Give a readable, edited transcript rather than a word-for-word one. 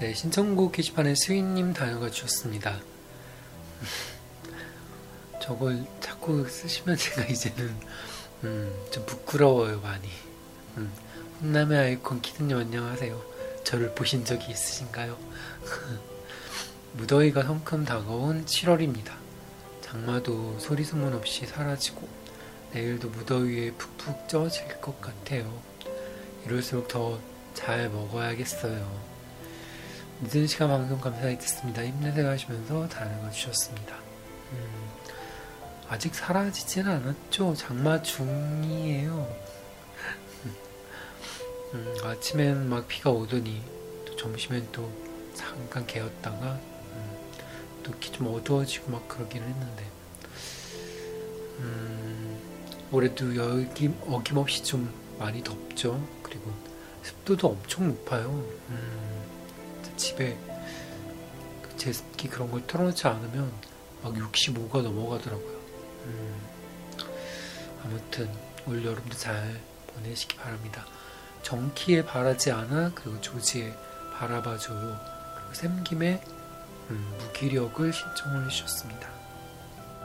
네, 신청곡 게시판에 스윗님 단어가 주셨습니다. 저걸 자꾸 쓰시면 제가 이제는 좀 부끄러워요, 많이. 훈남의 아이콘 키드님 안녕하세요. 저를 보신 적이 있으신가요? 무더위가 성큼 다가온 7월입니다. 장마도 소리 소문 없이 사라지고 내일도 무더위에 푹푹 쪄질 것 같아요. 이럴수록 더 잘 먹어야겠어요. 늦은 시간 방송 감사히 듣습니다. 힘내세요 하시면서 단어가 주셨습니다. 아직 사라지진 않았죠. 장마 중이에요. 아침엔 막 비가 오더니 또 점심엔 또 잠깐 개었다가 또 이렇게 좀 어두워지고 막 그러긴 했는데 올해도 어김없이 좀 많이 덥죠. 그리고 습도도 엄청 높아요. 집에 제습기 그런 걸 틀어놓지 않으면 막 65가 넘어가더라고요. 아무튼 올 여름도 잘 보내시기 바랍니다. 정키에 바라지 않아, 그리고 조지에 바라봐줘요. 그리고 샘김에 무기력을 신청을 해주셨습니다.